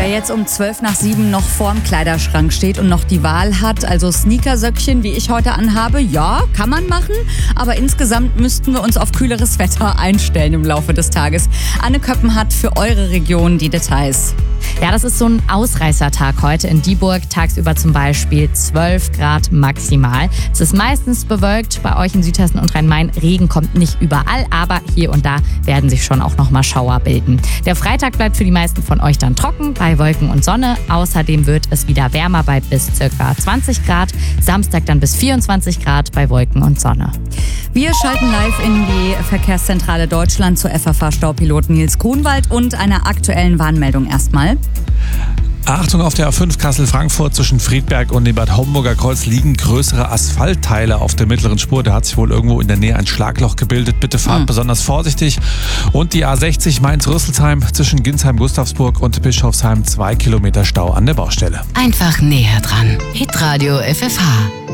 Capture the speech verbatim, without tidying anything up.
Wer jetzt um zwölf nach sieben noch vorm Kleiderschrank steht und noch die Wahl hat, also Sneakersöckchen, wie ich heute anhabe, ja, kann man machen. Aber insgesamt müssten wir uns auf kühleres Wetter einstellen im Laufe des Tages. Anne Köppen hat für eure Region die Details. Ja, das ist so ein Ausreißertag heute in Dieburg. Tagsüber zum Beispiel zwölf Grad maximal. Es ist meistens bewölkt bei euch in Südhessen und Rhein-Main. Regen kommt nicht überall, aber hier und da werden sich schon auch nochmal Schauer bilden. Der Freitag bleibt für die meisten von euch dann trocken bei Wolken und Sonne. Außerdem wird es wieder wärmer bei bis ca. zwanzig Grad. Samstag dann bis vierundzwanzig Grad bei Wolken und Sonne. Wir schalten live in die Verkehrszentrale Deutschland zu F A V-Staupilot Nils Grunwald und einer aktuellen Warnmeldung erstmal. Achtung, auf der A fünf Kassel-Frankfurt zwischen Friedberg und dem Bad Homburger Kreuz liegen größere Asphaltteile auf der mittleren Spur. Da hat sich wohl irgendwo in der Nähe ein Schlagloch gebildet. Bitte fahrt mhm. besonders vorsichtig. Und die A sechzig Mainz-Rüsselsheim zwischen Ginsheim-Gustavsburg und Bischofsheim zwei Kilometer Stau an der Baustelle. Einfach näher dran. Hitradio F F H.